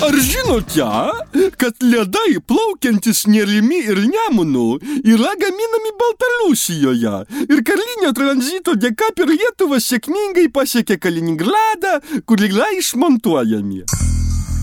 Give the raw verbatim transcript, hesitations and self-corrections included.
Ar žinote, kad ledai plaukiantis Nerimi ir Nemunu yra gaminami Baltarusijoje ir karlinio tranzito dėka per Lietuvą sėkmingai pasiekė Kaliningradą, kur yra išmontuojami?